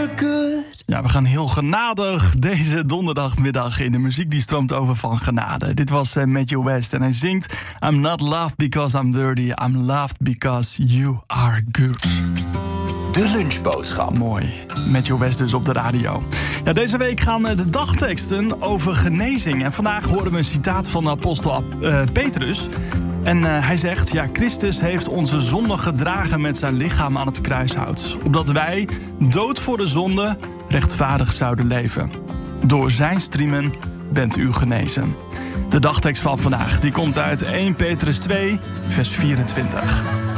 are good. Ja, we gaan heel genadig deze donderdagmiddag in de muziek die stroomt over van genade. Dit was Matthew West en hij zingt I'm not loved because I'm dirty, I'm loved because you are good. De lunchboodschap. Mooi. Matthew West dus op de radio. Ja, deze week gaan de dagteksten over genezing. En vandaag horen we een citaat van de apostel Petrus. En hij zegt, ja, Christus heeft onze zonde gedragen met zijn lichaam aan het kruishout. Opdat wij, dood voor de zonde, rechtvaardig zouden leven. Door zijn striemen bent u genezen. De dagtekst van vandaag die komt uit 1 Petrus 2, vers 24.